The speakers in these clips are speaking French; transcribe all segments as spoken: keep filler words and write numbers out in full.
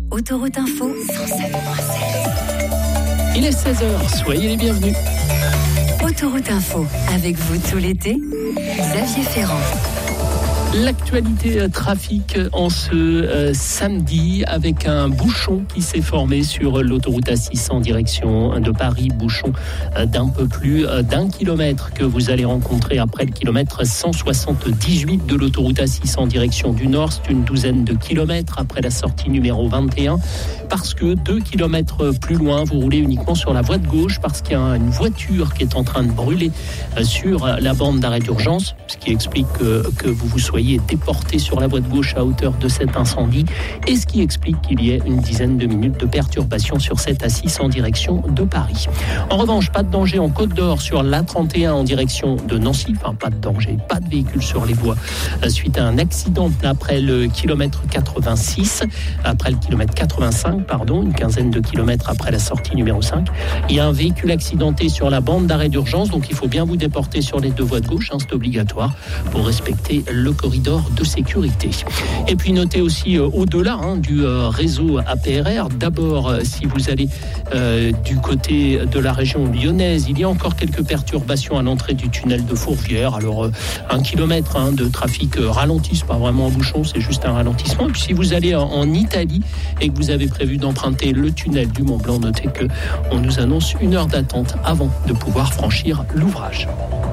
Autoroute Info, cent sept virgule sept. Il est seize heures, soyez les bienvenus. Autoroute Info, avec vous tout l'été, Xavier Ferrand. L'actualité trafic en ce euh, samedi avec un bouchon qui s'est formé sur l'autoroute A six en direction de Paris, bouchon euh, d'un peu plus euh, d'un kilomètre que vous allez rencontrer après le kilomètre cent soixante-dix-huit de l'autoroute A six en direction du nord. C'est une douzaine de kilomètres après la sortie numéro vingt et un parce que deux kilomètres plus loin, vous roulez uniquement sur la voie de gauche parce qu'il y a une voiture qui est en train de brûler euh, sur la bande d'arrêt d'urgence, ce qui explique que, que vous vous soyez déporté sur la voie de gauche à hauteur de cet incendie et ce qui explique qu'il y ait une dizaine de minutes de perturbation sur cette A six en direction de Paris. En revanche, pas de danger en Côte d'Or sur l'A trente et un en direction de Nancy, enfin pas de danger, pas de véhicule sur les voies suite à un accident après le kilomètre quatre-vingt-six, après le kilomètre quatre-vingt-cinq, pardon, une quinzaine de kilomètres après la sortie numéro cinq. Il y a un véhicule accidenté sur la bande d'arrêt d'urgence, donc il faut bien vous déporter sur les deux voies de gauche, hein, c'est obligatoire pour respecter le corridor de sécurité. Et puis notez aussi euh, au-delà hein, du euh, réseau A P R R, d'abord euh, si vous allez euh, du côté de la région lyonnaise, il y a encore quelques perturbations à l'entrée du tunnel de Fourvière. Alors euh, un kilomètre hein, de trafic euh, ralenti, c'est pas vraiment un bouchon, c'est juste un ralentissement. Et puis si vous allez en, en Italie et que vous avez prévu d'emprunter le tunnel du Mont Blanc, notez que on nous annonce une heure d'attente avant de pouvoir franchir l'ouvrage.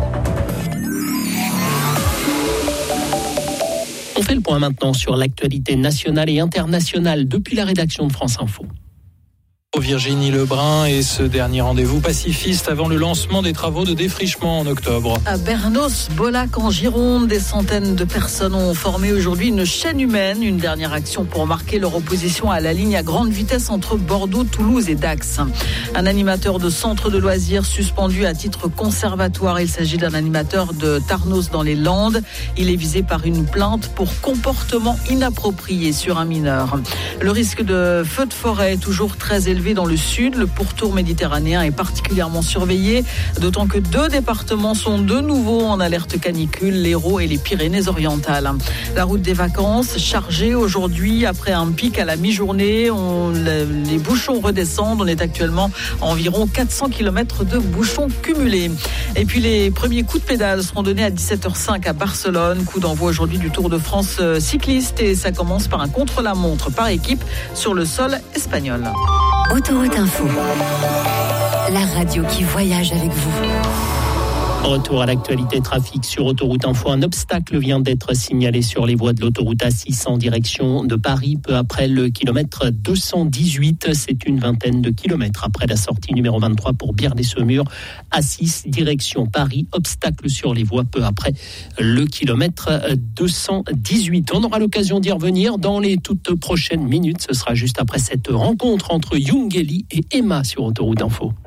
On fait le point maintenant sur l'actualité nationale et internationale depuis la rédaction de France Info. Virginie Lebrun et ce dernier rendez-vous pacifiste avant le lancement des travaux de défrichement en octobre. À Bernos, Bolac en Gironde, des centaines de personnes ont formé aujourd'hui une chaîne humaine, une dernière action pour marquer leur opposition à la ligne à grande vitesse entre Bordeaux, Toulouse et Dax. Un animateur de centre de loisirs suspendu à titre conservatoire. Il s'agit d'un animateur de Tarnos dans les Landes. Il est visé par une plainte pour comportement inapproprié sur un mineur. Le risque de feu de forêt est toujours très élevé dans le sud. Le pourtour méditerranéen est particulièrement surveillé, d'autant que deux départements sont de nouveau en alerte canicule, l'Hérault et les Pyrénées-Orientales. La route des vacances chargée aujourd'hui après un pic à la mi-journée. On, les bouchons redescendent. On est actuellement à environ quatre cents kilomètres de bouchons cumulés. Et puis les premiers coups de pédale seront donnés à dix-sept heures cinq à Barcelone. Coup d'envoi aujourd'hui du Tour de France cycliste et ça commence par un contre-la-montre par équipe sur le sol espagnol. Autoroute Info, la radio qui voyage avec vous. Retour à l'actualité trafic sur Autoroute Info. Un obstacle vient d'être signalé sur les voies de l'autoroute A six en direction de Paris, peu après le kilomètre deux cent dix-huit. C'est une vingtaine de kilomètres après la sortie numéro vingt-trois pour Bière-les-Semurs. A six, direction Paris. Obstacle sur les voies, peu après le kilomètre deux cent dix-huit. On aura l'occasion d'y revenir dans les toutes prochaines minutes. Ce sera juste après cette rencontre entre Young Ellie et Emma sur Autoroute Info.